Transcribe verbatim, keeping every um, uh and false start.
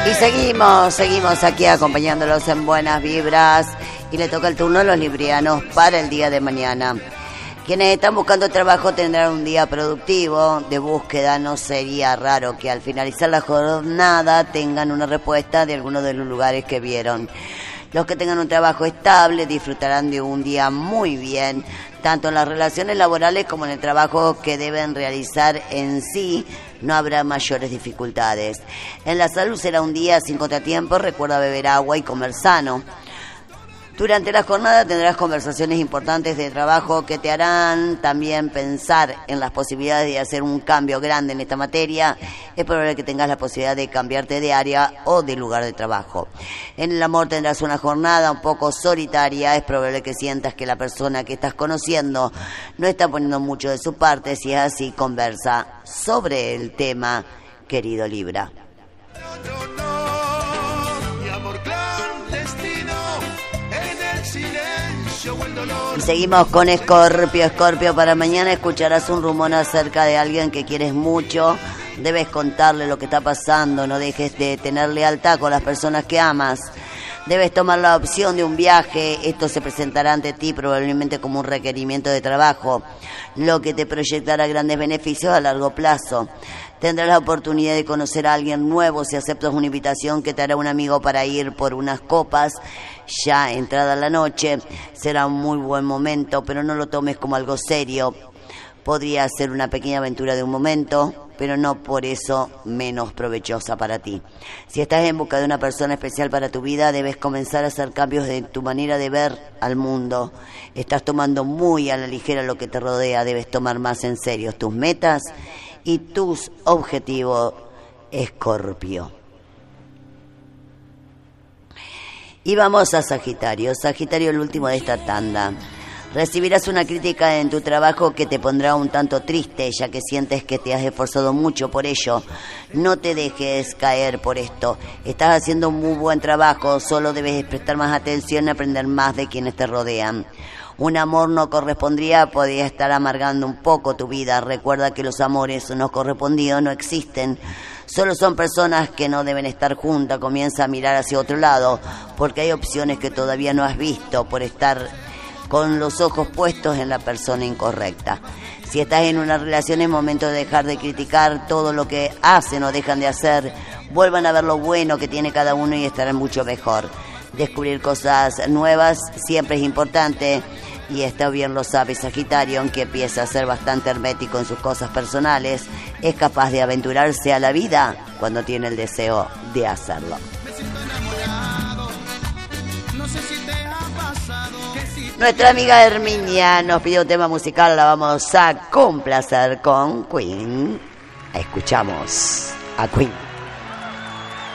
Y seguimos, seguimos aquí acompañándolos en Buenas Vibras. Y le toca el turno a los librianos para el día de mañana. Quienes están buscando trabajo tendrán un día productivo de búsqueda. No sería raro que al finalizar la jornada tengan una respuesta de alguno de los lugares que vieron. Los que tengan un trabajo estable disfrutarán de un día muy bien, tanto en las relaciones laborales como en el trabajo que deben realizar en sí. No habrá mayores dificultades. En la salud será un día sin contratiempos. Recuerda beber agua y comer sano. Durante la jornada tendrás conversaciones importantes de trabajo que te harán también pensar en las posibilidades de hacer un cambio grande en esta materia. Es probable que tengas la posibilidad de cambiarte de área o de lugar de trabajo. En el amor tendrás una jornada un poco solitaria. Es probable que sientas que la persona que estás conociendo no está poniendo mucho de su parte. Si es así, conversa sobre el tema, querido Libra. Y seguimos con Escorpio. Escorpio, para mañana escucharás un rumor acerca de alguien que quieres mucho. Debes contarle lo que está pasando. No dejes de tener lealtad con las personas que amas. Debes tomar la opción de un viaje. Esto se presentará ante ti probablemente como un requerimiento de trabajo, lo que te proyectará grandes beneficios a largo plazo. Tendrás la oportunidad de conocer a alguien nuevo si aceptas una invitación que te hará un amigo para ir por unas copas. Ya entrada la noche, será un muy buen momento, pero no lo tomes como algo serio. Podría ser una pequeña aventura de un momento, pero no por eso menos provechosa para ti. Si estás en busca de una persona especial para tu vida, debes comenzar a hacer cambios de tu manera de ver al mundo. Estás tomando muy a la ligera lo que te rodea. Debes tomar más en serio tus metas y tus objetivos, Escorpio. Y vamos a Sagitario. Sagitario, el último de esta tanda. Recibirás una crítica en tu trabajo que te pondrá un tanto triste, ya que sientes que te has esforzado mucho por ello. No te dejes caer por esto. Estás haciendo un muy buen trabajo, solo debes prestar más atención y aprender más de quienes te rodean. Un amor no correspondido podría estar amargando un poco tu vida. Recuerda que los amores no correspondidos no existen. Solo son personas que no deben estar juntas. Comienza a mirar hacia otro lado, porque hay opciones que todavía no has visto por estar con los ojos puestos en la persona incorrecta. Si estás en una relación, es momento de dejar de criticar todo lo que hacen o dejan de hacer. Vuelvan a ver lo bueno que tiene cada uno y estarán mucho mejor. Descubrir cosas nuevas siempre es importante, y está bien lo sabe Sagitario, aunque empieza a ser bastante hermético en sus cosas personales. Es capaz de aventurarse a la vida cuando tiene el deseo de hacerlo. Nuestra amiga Herminia nos pidió un tema musical, la vamos a complacer con Queen. Escuchamos a Queen.